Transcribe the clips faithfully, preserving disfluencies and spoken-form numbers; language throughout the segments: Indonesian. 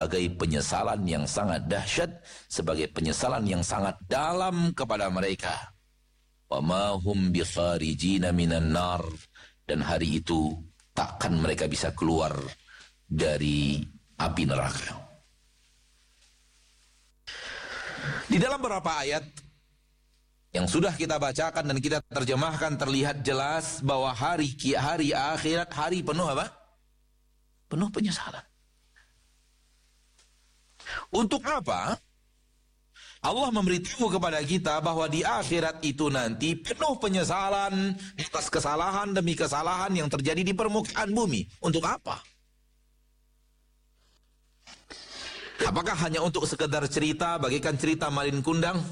sebagai penyesalan yang sangat dahsyat, sebagai penyesalan yang sangat dalam kepada mereka. Wa ma hum bikharijina minan nar, dan hari itu takkan mereka bisa keluar dari api neraka. Di dalam beberapa ayat yang sudah kita bacakan dan kita terjemahkan, terlihat jelas bahwa hari hari akhirat hari penuh apa? Penuh penyesalan. Untuk apa? Allah memberitahu kepada kita bahwa di akhirat itu nanti penuh penyesalan atas kesalahan demi kesalahan yang terjadi di permukaan bumi. Untuk apa? Apakah hanya untuk sekedar cerita, bagaikan cerita Malin Kundang?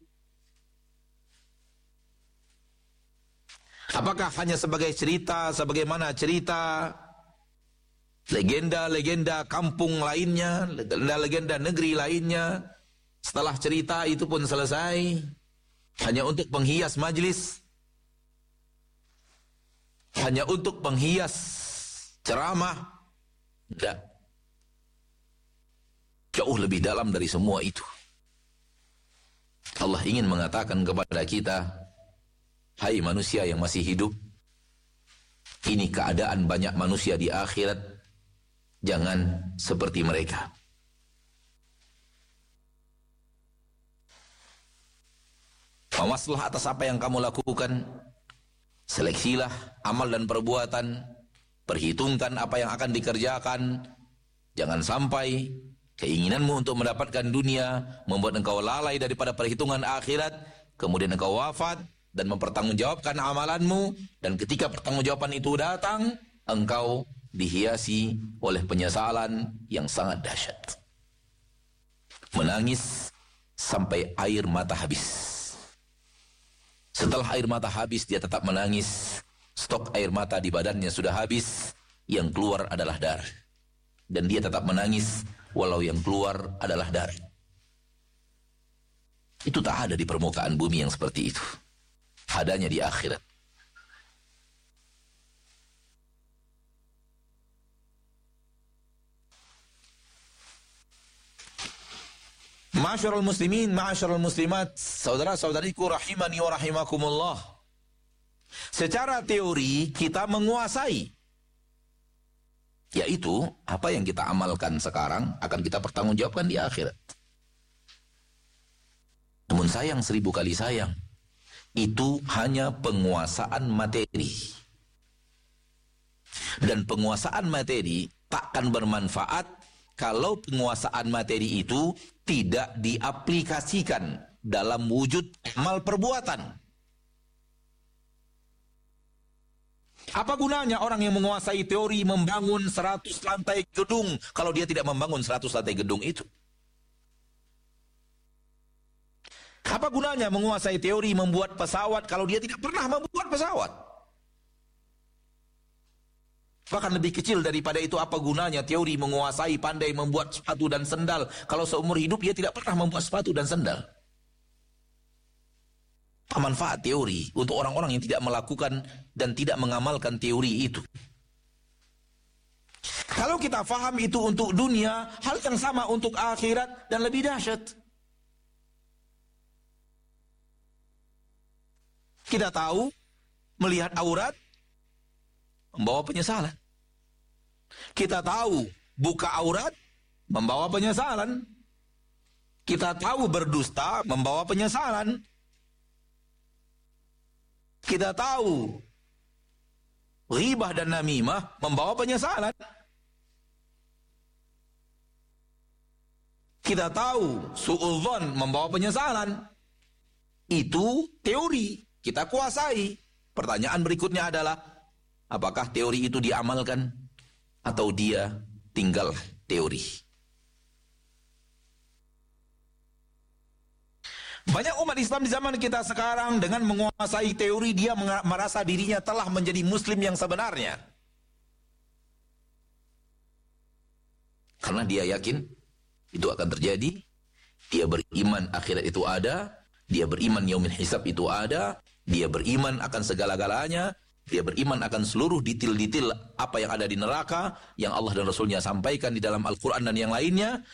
Apakah hanya sebagai cerita, sebagaimana cerita legenda-legenda kampung lainnya, legenda-legenda negeri lainnya, setelah cerita itu pun selesai, hanya untuk penghias majlis, hanya untuk penghias ceramah? Tidak. Jauh lebih dalam dari semua itu. Allah ingin mengatakan kepada kita, hai manusia yang masih hidup, ini keadaan banyak manusia di akhirat, jangan seperti mereka. Awaslah atas apa yang kamu lakukan, seleksilah amal dan perbuatan, perhitungkan apa yang akan dikerjakan, jangan sampai keinginanmu untuk mendapatkan dunia membuat engkau lalai daripada perhitungan akhirat, kemudian engkau wafat dan mempertanggungjawabkan amalanmu, dan ketika pertanggungjawaban itu datang, engkau dihiasi oleh penyesalan yang sangat dahsyat. Menangis sampai air mata habis. Setelah air mata habis, dia tetap menangis. Stok air mata di badannya sudah habis, yang keluar adalah darah. Dan dia tetap menangis walau yang keluar adalah darah. Itu tak ada di permukaan bumi yang seperti itu. Adanya di akhirat. Ma'asyiral muslimin, ma'asyiral muslimat, saudara-saudariku rahimani wa rahimakumullah. Secara teori kita menguasai, yaitu apa yang kita amalkan sekarang akan kita pertanggungjawabkan di akhirat. Namun sayang, seribu kali sayang, itu hanya penguasaan materi. Dan penguasaan materi takkan bermanfaat kalau penguasaan materi itu tidak diaplikasikan dalam wujud amal perbuatan. Apa gunanya orang yang menguasai teori membangun seratus lantai gedung kalau dia tidak membangun seratus lantai gedung itu? Apa gunanya menguasai teori membuat pesawat kalau dia tidak pernah membuat pesawat? Bahkan lebih kecil daripada itu, apa gunanya teori menguasai, pandai membuat sepatu dan sendal kalau seumur hidup dia tidak pernah membuat sepatu dan sendal? Apa manfaat teori untuk orang-orang yang tidak melakukan dan tidak mengamalkan teori itu? Kalau kita faham itu untuk dunia, hal yang sama untuk akhirat dan lebih dahsyat. Kita tahu melihat aurat membawa penyesalan. Kita tahu buka aurat membawa penyesalan. Kita tahu berdusta membawa penyesalan. Kita tahu ghibah dan namimah membawa penyesalan. Kita tahu su'udzon membawa penyesalan. Itu teori, kita kuasai. Pertanyaan berikutnya adalah, apakah teori itu diamalkan atau dia tinggal teori? Banyak umat Islam di zaman kita sekarang dengan menguasai teori, dia merasa dirinya telah menjadi muslim yang sebenarnya. Karena dia yakin itu akan terjadi, dia beriman akhirat itu ada, dia beriman yaumil hisab itu ada, dia beriman akan segala-galanya, dia beriman akan seluruh detail-detail apa yang ada di neraka yang Allah dan Rasulnya sampaikan di dalam Al-Quran dan yang lainnya.